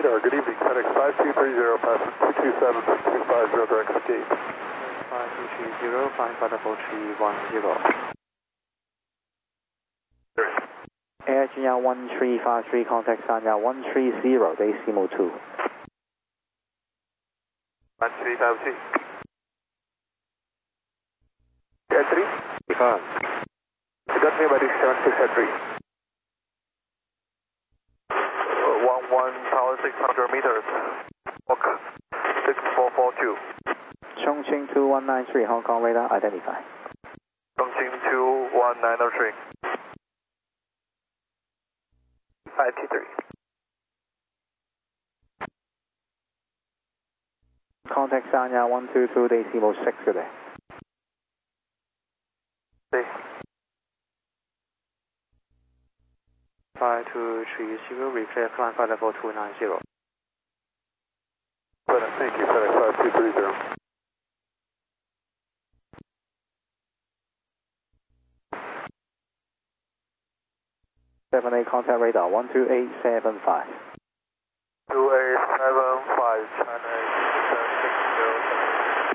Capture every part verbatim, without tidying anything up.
radar. Good evening, FedEx five two three zero, passing two two seven two five zero, direct for gate. five two three zero, five five four three one zero. Air Junior one three five three, contact Sanya one three zero, decimal two. one three five three. Air three? Confirm. You got me by the seven six at three. one one tower six hundred meters. Walk six four four two. Chongqing two one nine three, Hong Kong radar, identify. Chongqing two one nine zero three. five two three. Contact Sanya one two two, decimal six today. See. five two three zero, repair climb five level two nine zero. Thank you, FedEx five two three zero. seven eight, contact radar one two eight seven five. two eight seven five, China seven six zero seven.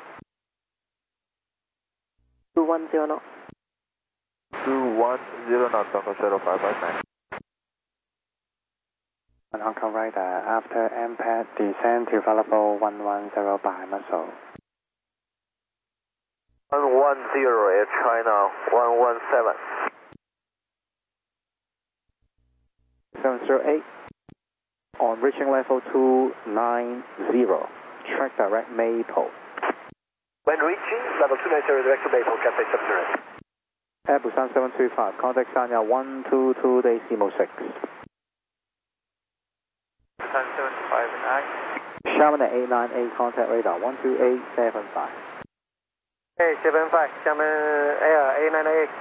two one zero knots. two one zero knots, Hong Kong Shadow five five nine. Hong Kong radar, after M PAD, descend to level one one zero by muscle. one one zero, Air China one one seven. seven zero eight, on reaching level two nine zero, track direct Maple. When reaching level two nine zero, direct to Maple, Cathay seven zero eight. Air Busan seven two five, contact Sanya one two two, decimal six. Busan seven five nine. Xiamen eight nine eight, contact radar one two eight seven five. Hey, seven five, Xiamen Air eight nine eight.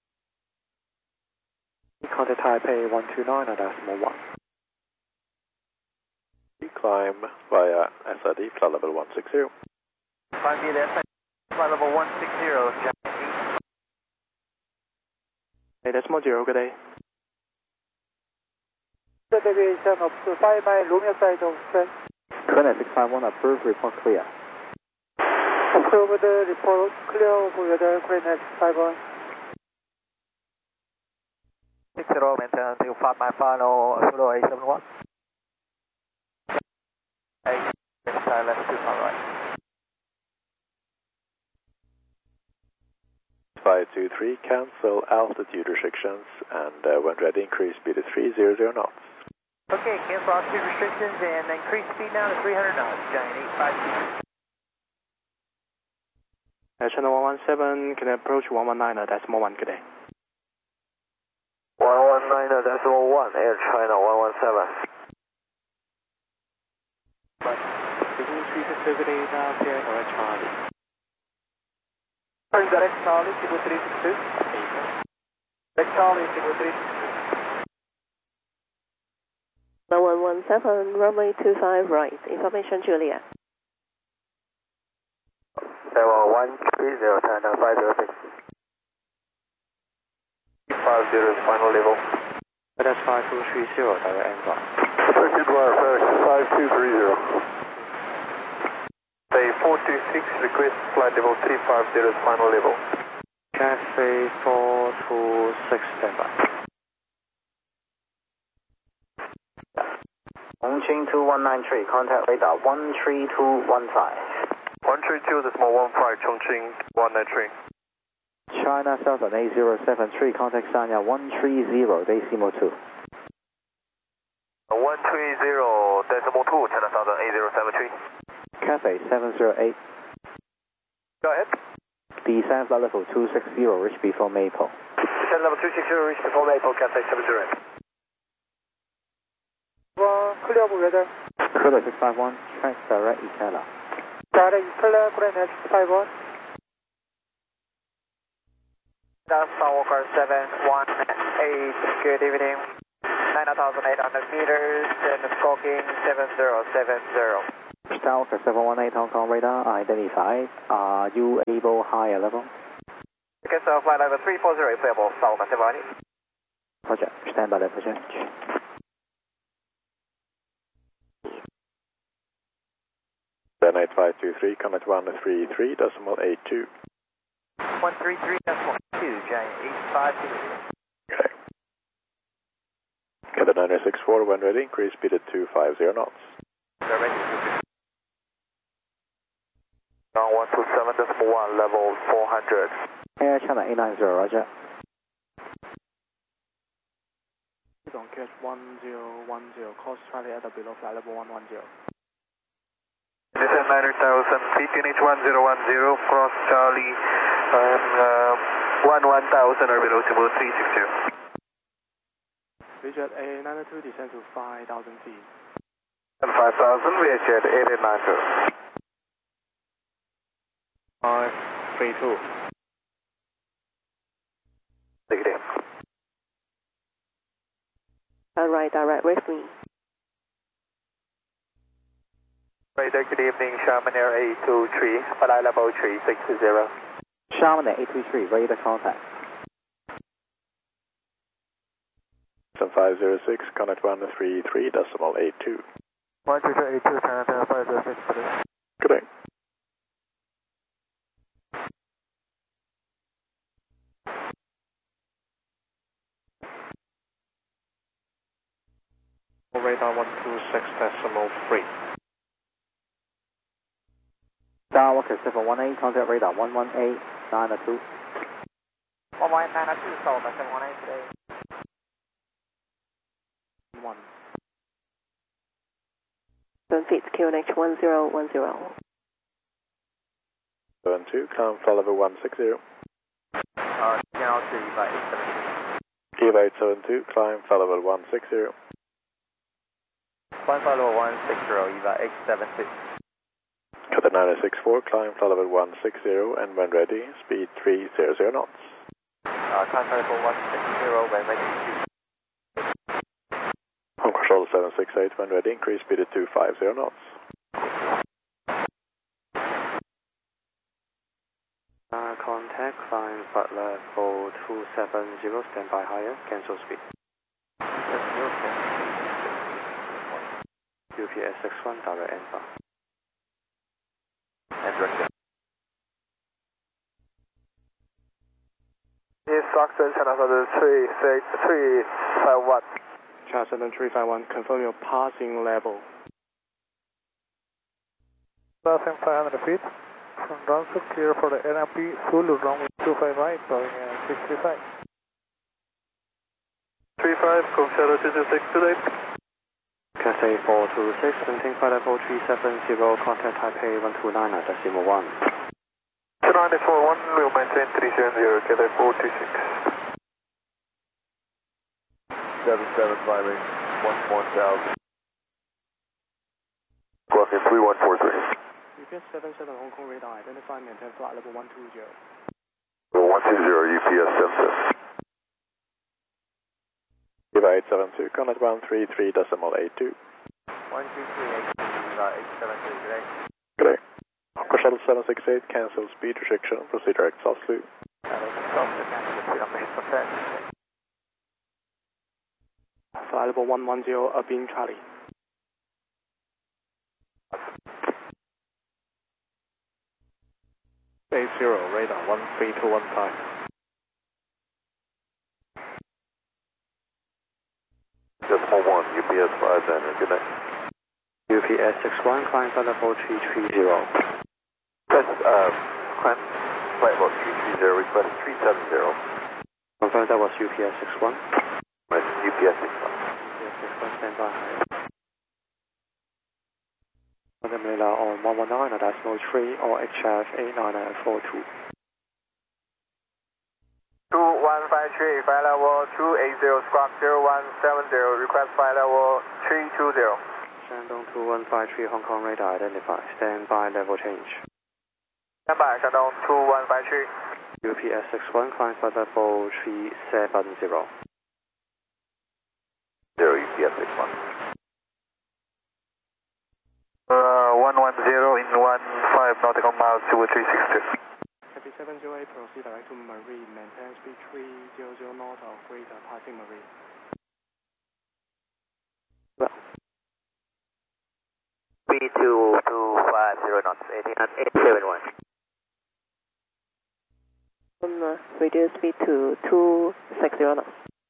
Contact Taipei one two nine, decimal one. Climb via S I D, flight level one six zero. Climb via S I D, flight level one six zero, Xiamen. Hey, decimal zero, good day. Navigation of to five mile Romeo side of friend. Current six five one, approved, report clear. Approved, report clear over weather, Current five one. six zero, maintain until five mile final, Zulu eight seven one. eight, side left two pound right. five two three, cancel altitude restrictions, and uh, when ready, increase speed to three hundred knots. Okay, cancel altitude restrictions and increase speed now to three hundred knots, Giant eight five two. Air China one one seven, can I approach one one nine, decimal one, good day. one one nine, decimal one, Air China one one seven. Beginning three six good day, now clearing direct Charlie. Direct Charlie, Signal three six two. Direct Charlie, Signal three six two. one one seven, runway two five right, information Julia. Level one three zero, China five zero six. five zero is final level. FedEx five two three zero, direct Angkor. Circuit wire, FedEx five two three zero. Bay four two six, request flight level three five zero is final level. Cathay four two six, standby. Chongqing two one nine three, contact radar one three two one five. one three two, decimal one five, Chongqing one nine three. China Southern eight zero seven three, contact Sanya one three zero, decimal two. one three zero, decimal two, China Southern eight zero seven three. Cathay seven zero eight. Go ahead. Descend flight level two six zero, reach before Maple. Descend level two six zero, reach before Maple, Cathay seven zero eight. One clear over weather. Current six five one, track direct Ikela. Direct Ikela, Current five one. That's Walker seven one eight, good evening. nine thousand eight hundred meters and stalking seven zero seven zero. Skywalker seven one eight, Hong Kong radar, identified. Are you able higher level? Okay, so flight level three four zero, available, Salman seven one eight. Roger, stand by level change. Then eight five two three, Comet one three three decimal eight two. one three three decimal two, Giant eight five two three. Okay. Comet nine six four, when ready, increase speed at two five zero knots. They're ready. Ground one two seven decimal one, level four hundred. Air China eight nine zero, roger. On catch one zero one zero, course Charlie at below flight level one one zero. Descend nine thousand feet, N H one zero one zero, cross Charlie, and uh, one one thousand or below to move three six two. Vietjet A nine two descend to five thousand feet. And five thousand, Vietjet eight eight nine two. five three two. Take it in. Alright, direct with me. Radar, good evening, Sharman Air eight two three, flight level three six zero. Sharman eight two three, radar contact. seven five zero six, Comet one three three decimal eight two. one two two eight two, Canada five zero six, please. Good day. Radar one two six decimal three. Skywalker seven one eight, contact radar one one eight nine two. one one eight nine two, Solomon seven one eight today. One. seven feet, Q N H one zero one zero. seven two, climb flight level one six zero. Uh, Channel two, Eva eight seven two. Eva eight seven two, climb flight level one six zero. One follow one six zero, Eva eight seven two. Comet nine six four, climb flight level one six zero, and when ready, speed three zero zero knots. Uh, contact for one six zero, when ready to Home control seven six eight, when ready, increase speed at two five zero knots. Uh, contact, climb flight level two seven zero, standby higher, cancel speed. U P S six one, direct and bar. and direct. Yes, Stockton, Channel three six three five one. Channel three five one, confirm your passing level. Passing five hundred feet. From Downside, clear for the N R P, Zulu, runway two five right, going uh, six three five. three five, Coast Shadow two two six today. Cathay four two six, maintain flight level three seven zero, contact Taipei one two nine, decimal one. two nine four one, we'll maintain three seven zero, Cathay four two six. seven seven five eight, one one thousand. Clock in three one four three. U P S seven seven, Hong Kong radar, identify, maintain flight level one two zero. one two zero, U P S seven seven. Eva eight seven two, Comet one three three decimal eight two. one two three eight two, Eva eight seven two today. Good day. Hong Shuttle seven six eight, cancel speed restriction, proceed direct south loop. Flight level one one zero, Abin Charlie. eight zero, radar one three two one five. Decimal one, U P S five Xander, good night. U P S six one, climb flight level three three zero. Press, uh, climb flight level three three zero, request three seven zero. Confirm that was U P S six one. Right, U P S six one. U P S six one, stand by. Manila on one one nine, decimal three, or H F eight nine nine four two. two one five three, flight level two eight zero, squawk zero one seven zero, request flight level three two zero. Shandong two one five three, Hong Kong radar identified. Stand by, level change. Stand by, Shandong two one five three. U P S six one, climb flight level three seven zero. zero, U P S six one. Uh, one one zero in one five nautical miles to three six two. Happy seven zero eight, proceed direct to Marine, maintain speed three hundred knots or greater, passing Marine. B two two five zero eighteen at eight seven one. Um, uh, reduce speed to two sixty knots.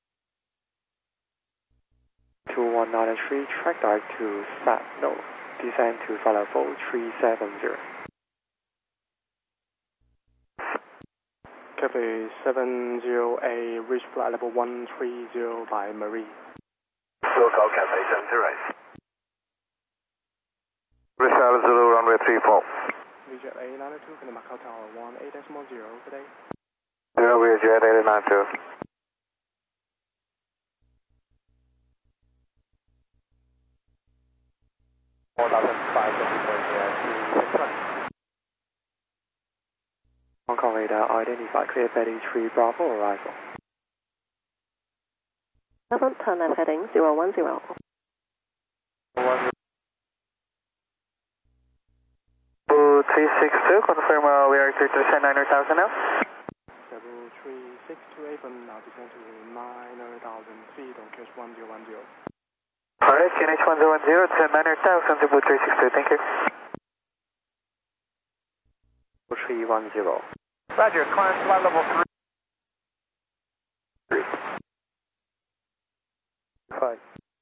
two one nine three, track direct to S A T, no, descend to flight level three seven zero. Cathay seven zero A, reach flight level one three zero by Marine. Local Cathay seven zero eight. Richard Zulu, runway three four. Vietjet A nine two, can Macau Tower one eight decimal zero today. Zero, Vietjet eight nine two. four thousand five hundred here. Hong Kong radar, identify clear Betty three Bravo arrival. Seven, turn left heading zero one zero. three six two, confirm uh, we are clear to descend nine thousand now. Level three six two eight, now descend to nine thousand feet on catch one zero one zero. Alright, G N H one zero one zero, descend nine thousand, Cebu three six two, thank you. three one zero. Roger, climb flight level three. Five.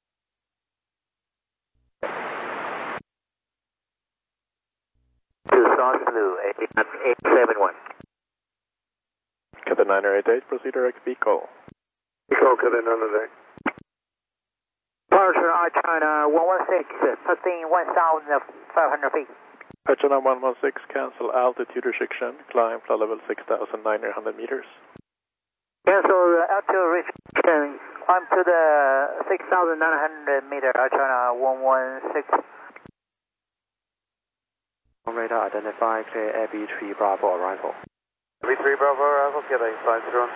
Tucson Blue, eight seven one. Cathay nine eight eight, proceed direct Pico. Pico, Cathay nine eight eight. Departure I China one one six, passing one thousand five hundred feet. China one one six, cancel altitude restriction, climb flight level six thousand nine hundred meters. Cancel altitude restriction, climb to the six thousand nine hundred meter, I China one one six. Radar identify clear Air B three Bravo arrival. B three Bravo arrival, Cathay five zero.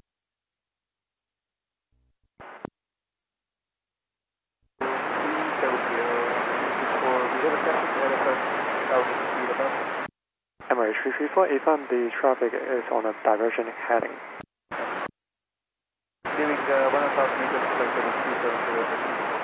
Emirates three three four, inform the traffic is on a diversion heading. Giving uh, one thousand meters, flight level three seven zero.